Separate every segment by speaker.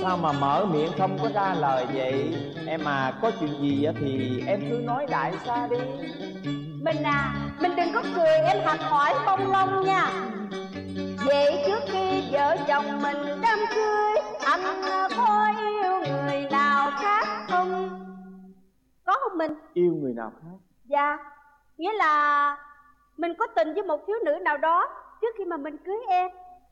Speaker 1: sao mà mở miệng không có ra lời vậy? Em mà có chuyện gì á thì em cứ nói đại xa đi.
Speaker 2: Mình à, mình đừng có cười em học hỏi bông lông nha. Vậy trước khi vợ chồng mình đám cưới, anh có yêu người nào khác không? Có không mình?
Speaker 1: Yêu người nào khác?
Speaker 2: Dạ, nghĩa là mình có tình với một thiếu nữ nào đó trước khi mà mình cưới em.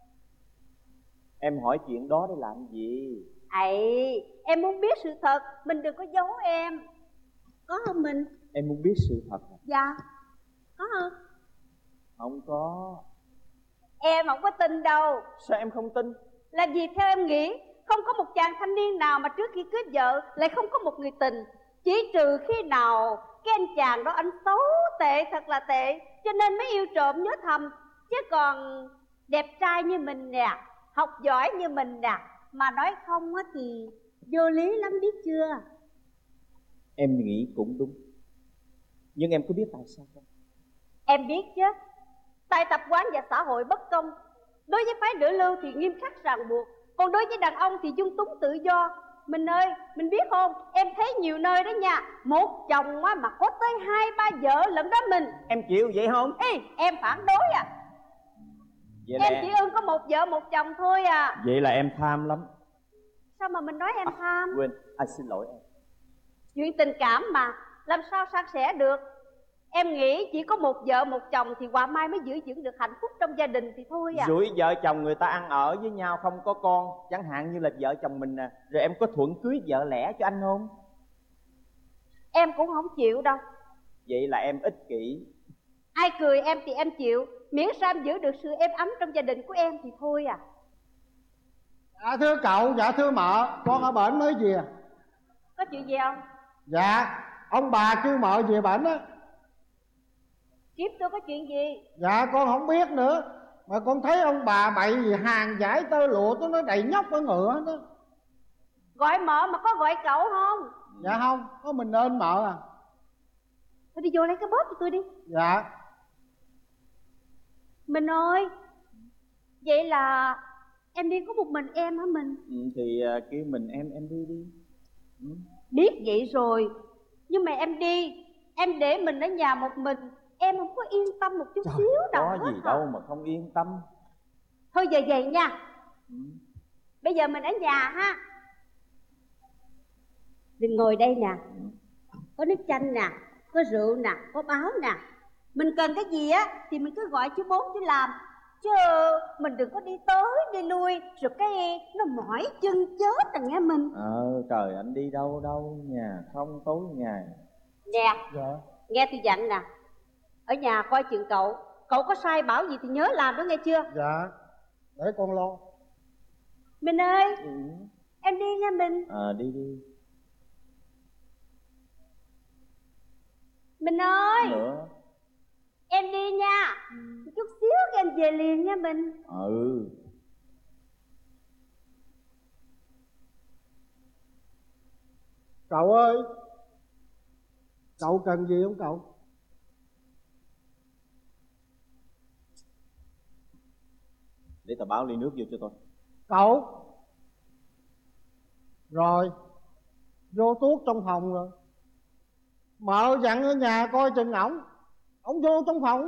Speaker 1: Em hỏi chuyện đó để làm gì?
Speaker 2: Ấy, em muốn biết sự thật, mình đừng có giấu em. Có không mình?
Speaker 1: Em muốn biết sự thật à?
Speaker 2: Dạ, có không?
Speaker 1: Không có.
Speaker 2: Em không có tin đâu.
Speaker 1: Sao em không tin?
Speaker 2: Là vì theo em nghĩ, không có một chàng thanh niên nào mà trước khi cưới vợ lại không có một người tình. Chỉ trừ khi nào cái anh chàng đó anh xấu tệ, thật là tệ, cho nên mới yêu trộm nhớ thầm. Chứ còn đẹp trai như mình nè, học giỏi như mình nè, mà nói không á thì vô lý lắm, biết chưa?
Speaker 1: Em nghĩ cũng đúng. Nhưng em có biết tại sao không?
Speaker 2: Em biết chứ. Tại tập quán và xã hội bất công. Đối với phái nữ lưu thì nghiêm khắc ràng buộc, còn đối với đàn ông thì dung túng tự do. Mình ơi, mình biết không, em thấy nhiều nơi đó nha, một chồng mà có tới 2-3 vợ lận đó mình.
Speaker 1: Em chịu vậy không?
Speaker 2: Ê, em phản đối à?
Speaker 1: Vậy
Speaker 2: Em
Speaker 1: là
Speaker 2: chỉ ưng có một vợ một chồng thôi à.
Speaker 1: Vậy là em tham lắm.
Speaker 2: Sao mà mình nói em tham?
Speaker 1: Quên, anh xin lỗi em.
Speaker 2: Chuyện tình cảm mà, làm sao san sẻ được. Em nghĩ chỉ có một vợ một chồng thì Hòa Mai mới giữ vững được hạnh phúc trong gia đình thì thôi à.
Speaker 1: Rủi vợ chồng người ta ăn ở với nhau không có con, chẳng hạn như là vợ chồng mình nè, rồi em có thuận cưới vợ lẽ cho anh không?
Speaker 2: Em cũng không chịu đâu.
Speaker 1: Vậy là em ích kỷ.
Speaker 2: Ai cười em thì em chịu, miễn sao em giữ được sự êm ấm trong gia đình của em thì thôi à.
Speaker 3: Dạ thưa cậu, dạ thưa mợ, con ở bển mới về.
Speaker 2: Có chuyện gì không?
Speaker 3: Dạ, ông bà kêu mợ về bển á.
Speaker 2: Kiếp tôi có chuyện gì?
Speaker 3: Dạ con không biết nữa. Mà con thấy ông bà bậy gì hàng giải tơ lụa tới nó đầy nhóc ở ngựa đó.
Speaker 2: Gọi mợ mà có gọi cậu không?
Speaker 3: Dạ không, có mình ơn mợ à.
Speaker 2: Thôi đi vô lấy cái bóp cho tôi đi.
Speaker 3: Dạ.
Speaker 2: Mình ơi, vậy là em đi có một mình em hả mình?
Speaker 1: Thì kêu mình em đi đi.
Speaker 2: Biết vậy rồi, nhưng mà em đi, em để mình ở nhà một mình, em không có yên tâm một chút xíu nào
Speaker 1: Có
Speaker 2: hết
Speaker 1: gì
Speaker 2: à.
Speaker 1: đâu mà không yên tâm.
Speaker 2: Thôi giờ vậy nha. Bây giờ mình ở nhà ha. Mình ngồi đây nè, có nước chanh nè, có rượu nè, có báo nè. Mình cần cái gì á thì mình cứ gọi chú Bốn chú làm. Chứ mình đừng có đi tới đi lui rồi cái nó mỏi chân chết à nghe mình.
Speaker 1: Trời, anh đi đâu đâu, nhà không tối ngày.
Speaker 2: Nè,
Speaker 3: Dạ.
Speaker 2: nghe tôi dặn nè, ở nhà coi chừng cậu, cậu có sai bảo gì thì nhớ làm đó nghe chưa?
Speaker 3: Dạ, để con lo.
Speaker 2: Mình ơi, em đi nha mình.
Speaker 1: Đi đi.
Speaker 2: Mình ơi,
Speaker 1: Nữa.
Speaker 2: em đi nha. Một chút xíu em về liền nha mình.
Speaker 3: Cậu ơi, cậu cần gì không cậu?
Speaker 1: Để tao báo ly nước vô cho tôi.
Speaker 3: Cậu. Rồi, vô tuốt trong phòng rồi. Mợ dặn ở nhà coi chừng ổng vô trong phòng